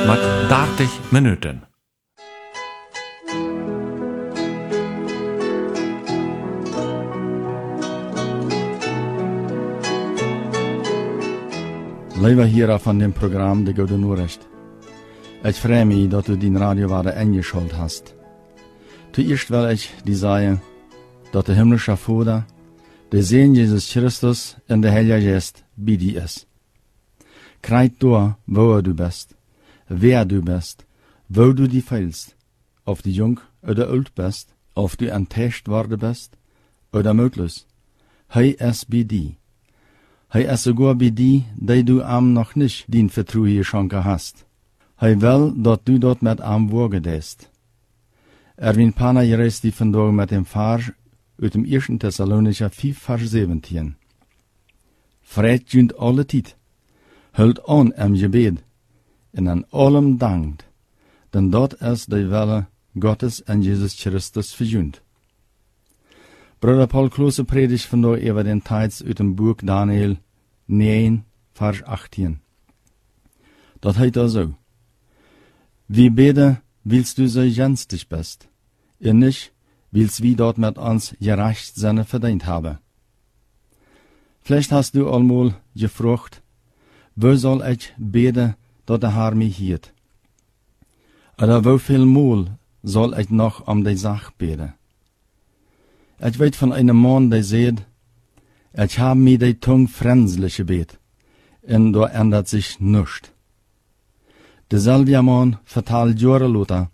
mit 30 Minuten. Lieber Hierer von dem Programm De Gode Nachricht. Ich freue mich, dass du den Radiowader eingeschaltet hast. Zuerst will ich dir sagen, dass der himmlische Vater, der Sohn Jesus Christus und der Heilige Geist bei dir ist. Kreid durch, wo du bist, wer du bist, wo du dich fühlst, ob du jung oder alt bist, ob du enttäuscht worden bist oder möglich. Hij ist bei dir. Hij ist sogar bei dir, die du am noch nicht den Vertrauen geschenkt hast. Hij will, dass du dort mit am wogen dest. Erwin Pana gereist die vandaag mit dem Vers uit dem 1. Thessalonicher 5, Vers 17. Vreit junt alle tijd. Hult an am Gebet, en an allem dankt, denn dat ist die Welle Gottes en Jesus Christus verjunt. Bruder Paul Klose predigt vandaag über den Teils uit dem Buch Daniel 9, Vers 18. Dat heet er so. Wie beten, willst du so jenstig bist, und nicht, willst wie dort mit uns gerecht seine verdient haben. Vielleicht hast du allmal gefragt, wo soll ich beten, dass der Herr mich hielt? Oder wo viel Mal soll ich noch die Sache beten? Ich weet von einem Mann, der sagt, ich habe mir die Tung fränzlich gebet, und da ändert sich nichts. Derselbe Mann vertelt Jahre Luther,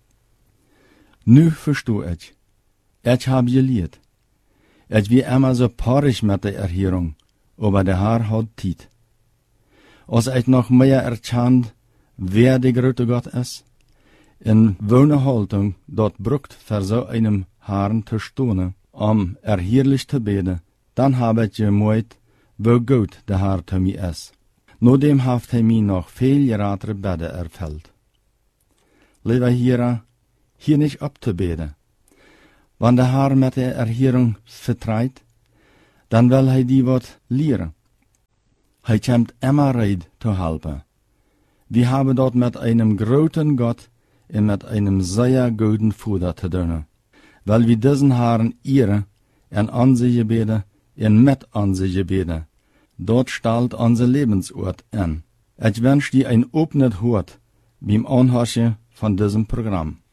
nu verstehe ich habe gelehrt. Ich wie immer so paarig mit der Erhörung, aber der Herr hat Zeit. Als ich noch mehr erkannt, wer der große Gott ist, in welcher Haltung dort brucht für so einem Herrn zu stehen, erhörlich zu beten, dann habe ich gemerkt, wo gut der Herr zu mir ist. Nodem hat mir noch viel geratere Bäder erfällt. Lieber Hierer, hier nicht abzubeten. Wenn der Herr mit der Erhörung vertreibt, dann will die wat lehren. Kommt immer reid zu helfen. Wir haben dort mit einem großen Gott und mit einem sehr guten Vater zu tun. Weil wir diesen Herrn ehren und an sie gebeten und mit an sie gebeten. Dort stellt unser Lebensort an. Ich wünsche dir ein offenes Hort beim Anhören von diesem Programm.